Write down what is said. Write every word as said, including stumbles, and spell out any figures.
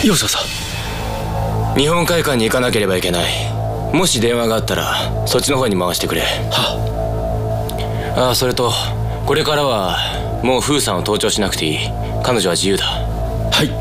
よささ日本会館に行かなければいけない。もし電話があったらそっちの方に回してくれ。 はああ、それとこれからはもうフーさんを盗聴しなくていい。彼女は自由だ。